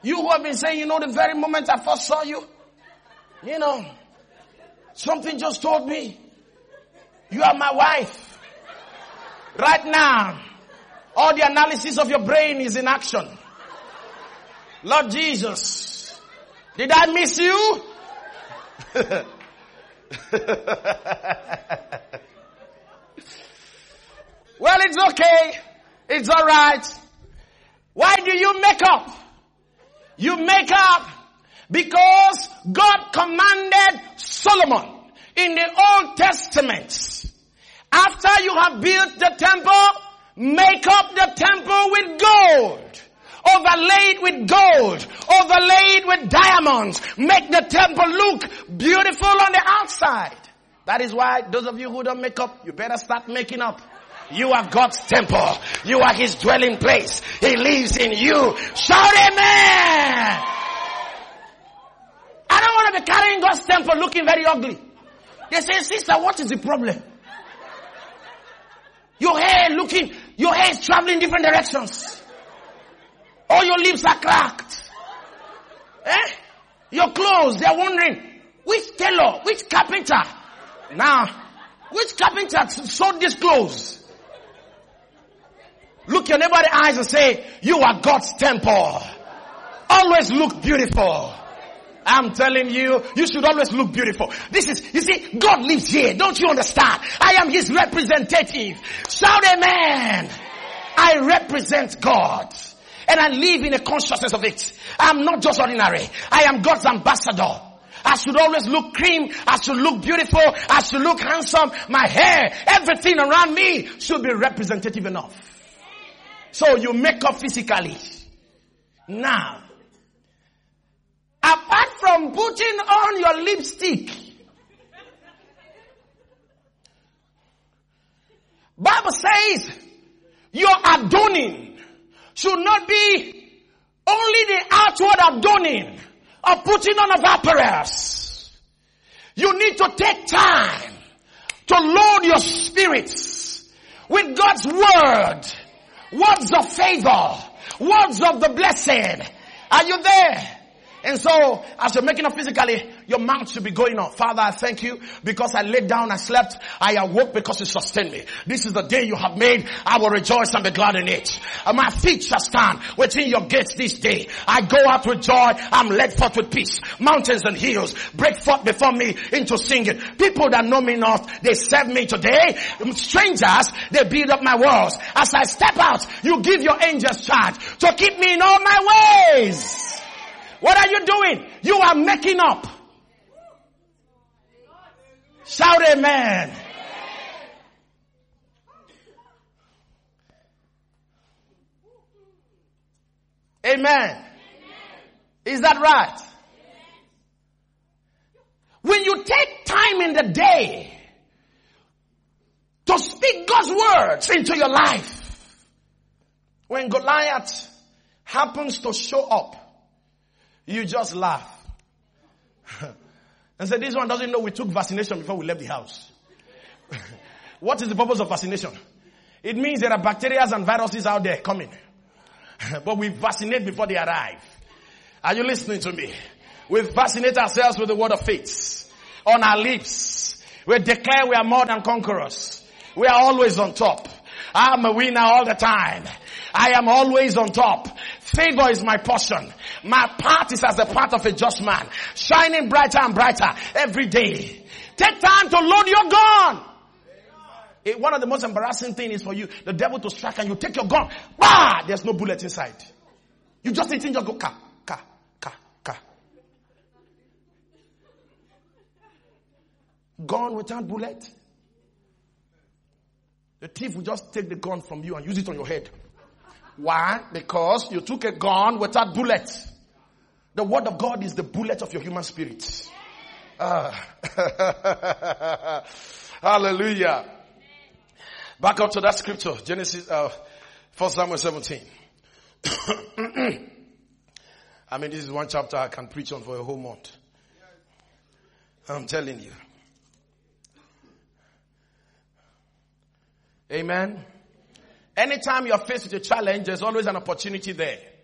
You who have been saying, the very moment I first saw you, something just told me, you are my wife. Right now, all the analysis of your brain is in action. Lord Jesus, did I miss you? Well, it's okay. It's all right. Why do you make up? You make up because God commanded Solomon in the Old Testament, after you have built the temple, make up the temple with gold, overlaid with gold, overlaid with diamonds. Make the temple look beautiful on the outside. That is why those of you who don't make up, you better start making up. You are God's temple. You are His dwelling place. He lives in you. Shout amen. I don't want to be carrying God's temple looking very ugly. They say, sister, what is the problem? Your hair is traveling different directions. All your lips are cracked. Your clothes, they're wondering, which tailor, which carpenter? Now, which carpenter sewed these clothes? Look your neighbor in the eyes and say, you are God's temple. Always look beautiful. I'm telling you, you should always look beautiful. You see, God lives here. Don't you understand? I am His representative. Shout amen. I represent God. And I live in a consciousness of it. I'm not just ordinary. I am God's ambassador. I should always look clean. I should look beautiful. I should look handsome. My hair, everything around me should be representative enough. So you make up physically. Now, apart from putting on your lipstick, Bible says your adorning should not be only the outward adorning of putting on of apparels. You need to take time to load your spirits with God's word, words of favor, words of the blessed. Are you there? And so, as you're making up physically, your mouth should be going on. Father, I thank you because I laid down, I slept, I awoke because you sustained me. This is the day you have made. I will rejoice and be glad in it. My feet shall stand within your gates this day. I go out with joy. I'm led forth with peace. Mountains and hills break forth before me into singing. People that know me not, they serve me today. Strangers, they build up my walls. As I step out, you give your angels charge to keep me in all my ways. What are you doing? You are making up. Shout amen. Amen. Is that right? When you take time in the day to speak God's words into your life, when Goliath happens to show up, you just laugh. And say, this one doesn't know we took vaccination before we left the house. What is the purpose of vaccination? It means there are bacteria and viruses out there coming. But we vaccinate before they arrive. Are you listening to me? We vaccinate ourselves with the word of faith on our lips. We declare we are more than conquerors. We are always on top. I'm a winner all the time. I am always on top. Favor is my portion. My path is as the path of a just man, shining brighter and brighter every day. Take time to load your gun. One of the most embarrassing things is for you, the devil to strike and you take your gun. Bah! There's no bullet inside. You just need to just go ka, ka, ka, ka. Gun without bullet. The thief will just take the gun from you and use it on your head. Why? Because you took a gun without bullet. The word of God is the bullet of your human spirit. Hallelujah. Back up to that scripture. Genesis, 1 Samuel 17. I mean, this is one chapter I can preach on for a whole month. I'm telling you. Amen. Anytime you're faced with a challenge, there's always an opportunity there.